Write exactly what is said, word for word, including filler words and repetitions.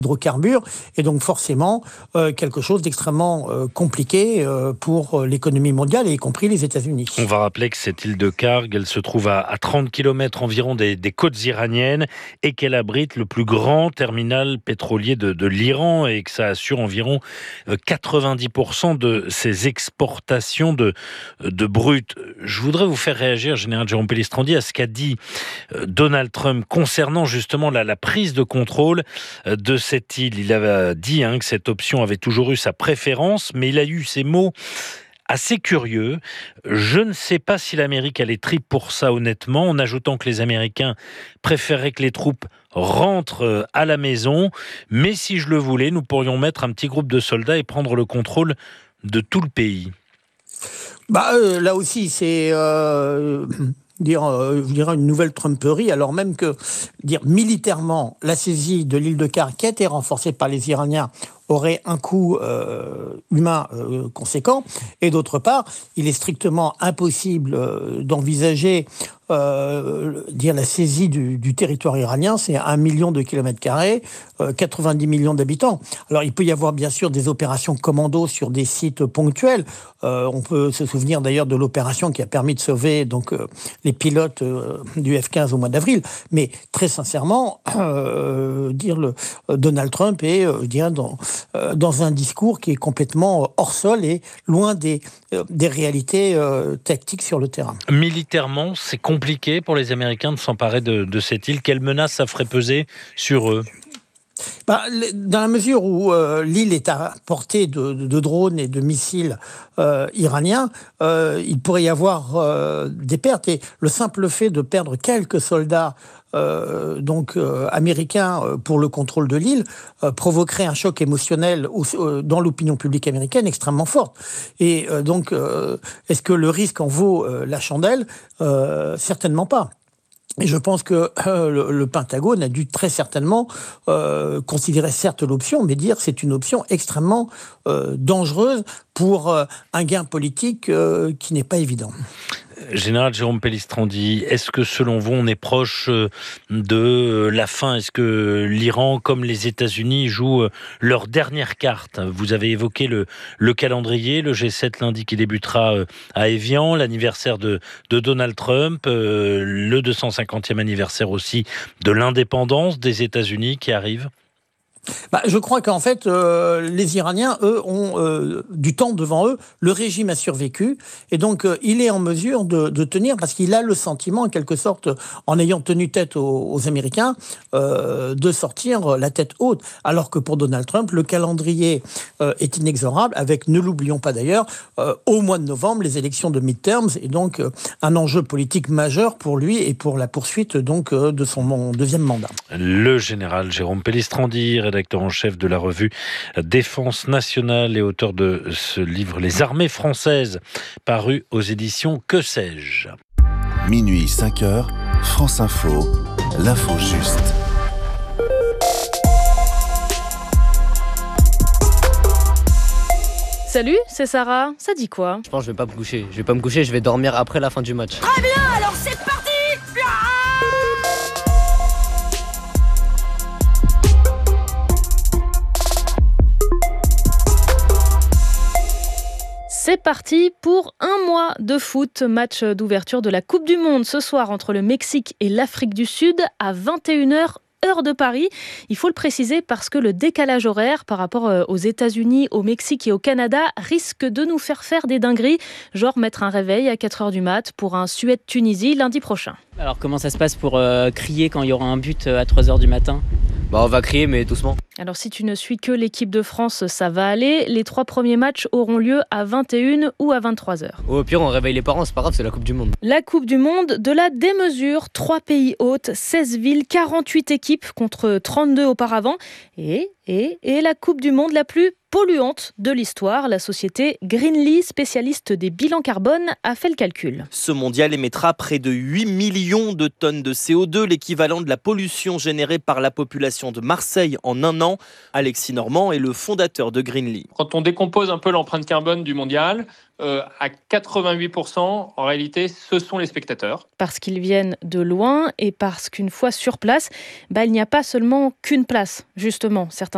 hydrocarbures, et donc forcément euh, quelque chose d'extrêmement euh, compliqué euh, pour l'économie mondiale, et y compris les États-Unis. On va rappeler que cette île de Karg, elle se trouve à, à trente kilomètres environ des, des côtes iraniennes et qu'elle abrite le plus grand terminal pétrolier de, de l'Iran et que ça assure environ quatre-vingt-dix pour cent de ses exportations de, de brut. Je voudrais vous faire réagir, général Jérôme Pellistrandi, à ce qu'a dit Donald Trump concernant justement la, la prise de contrôle de cette île. Il avait dit hein, que cette option avait toujours eu sa préférence, mais il a eu ces mots assez curieux. Je ne sais pas si l'Amérique a les tripes pour ça honnêtement, en ajoutant que les Américains préféreraient que les troupes rentrent à la maison, mais si je le voulais, nous pourrions mettre un petit groupe de soldats et prendre le contrôle de tout le pays. Bah, euh, là aussi, c'est... Euh... dire, euh, je dirais une nouvelle Trumperie, alors même que dire militairement, la saisie de l'île de Karg, qui a été renforcée par les Iraniens, aurait un coût euh, humain euh, conséquent. Et d'autre part, il est strictement impossible euh, d'envisager euh, dire la saisie du, du territoire iranien. C'est un million de kilomètres carrés, euh, quatre-vingt-dix millions d'habitants. Alors il peut y avoir bien sûr des opérations commando sur des sites ponctuels. Euh, on peut se souvenir d'ailleurs de l'opération qui a permis de sauver donc euh, les pilotes euh, du F quinze au mois d'avril. Mais très sincèrement, euh, dire le euh, Donald Trump est, euh, je dirais, dans euh, dans un discours qui est complètement hors sol et loin des euh, des réalités euh, tactiques sur le terrain. Militairement, c'est compliqué pour les Américains de s'emparer de, de cette île. Quelle menace ça ferait peser sur eux ? Bah, dans la mesure où euh, l'île est à portée de, de, de drones et de missiles euh, iraniens, euh, il pourrait y avoir euh, des pertes. Et le simple fait de perdre quelques soldats euh, donc euh, américains euh, pour le contrôle de l'île euh, provoquerait un choc émotionnel au, euh, dans l'opinion publique américaine extrêmement forte. Et euh, donc, euh, est-ce que le risque en vaut euh, la chandelle ? euh, Certainement pas. Et je pense que euh, le, le Pentagone a dû très certainement euh, considérer certes l'option, mais dire que c'est une option extrêmement euh, dangereuse pour euh, un gain politique euh, qui n'est pas évident. Général Jérôme Pellistrandi, est-ce que selon vous on est proche de la fin ? Est-ce que l'Iran, comme les États-Unis, jouent leur dernière carte ? Vous avez évoqué le, le calendrier, le G sept lundi qui débutera à Évian, l'anniversaire de, de Donald Trump, euh, le deux cent cinquantième anniversaire aussi de l'indépendance des États-Unis qui arrive. Bah, je crois qu'en fait, euh, les Iraniens, eux, ont euh, du temps devant eux. Le régime a survécu. Et donc, euh, il est en mesure de, de tenir parce qu'il a le sentiment, en quelque sorte, en ayant tenu tête aux, aux Américains, euh, de sortir la tête haute. Alors que pour Donald Trump, le calendrier euh, est inexorable avec, ne l'oublions pas d'ailleurs, euh, au mois de novembre, les élections de midterms. Et donc, euh, un enjeu politique majeur pour lui et pour la poursuite donc, euh, de son deuxième mandat. Le général Jérôme Pellistrandi, rédacteur en chef de la revue Défense nationale et auteur de ce livre Les armées françaises, paru aux éditions Que sais-je. Minuit cinq heures, France Info, l'info juste. Salut, c'est Sarah. Ça dit quoi ? Je pense que je vais pas me coucher. Je vais pas me coucher, je vais dormir après la fin du match. Très bien, alors c'est parti. C'est parti pour un mois de foot. Match d'ouverture de la Coupe du Monde ce soir entre le Mexique et l'Afrique du Sud à vingt et une heures. Heure de Paris. Il faut le préciser parce que le décalage horaire par rapport aux États-Unis, au Mexique et au Canada risque de nous faire faire des dingueries, genre mettre un réveil à quatre heures du mat pour un Suède-Tunisie lundi prochain. Alors comment ça se passe pour euh, crier quand il y aura un but à trois heures du matin ? Bah on va crier mais doucement. Alors si tu ne suis que l'équipe de France, ça va aller. Les trois premiers matchs auront lieu à vingt et une ou à vingt-trois heures. Au pire on réveille les parents, c'est pas grave, c'est la Coupe du Monde. La Coupe du Monde de la démesure. Trois pays hôtes, seize villes, quarante-huit équipes contre trente-deux auparavant. Et, et, et la Coupe du Monde la plus polluante de l'histoire. La société Greenly, spécialiste des bilans carbone, a fait le calcul. Ce mondial émettra près de huit millions de tonnes de C O deux, l'équivalent de la pollution générée par la population de Marseille en un an. Alexis Normand est le fondateur de Greenly. Quand on décompose un peu l'empreinte carbone du mondial, euh, à quatre-vingt-huit pour cent, en réalité, ce sont les spectateurs. Parce qu'ils viennent de loin et parce qu'une fois sur place, bah, il n'y a pas seulement qu'une place, justement. Certains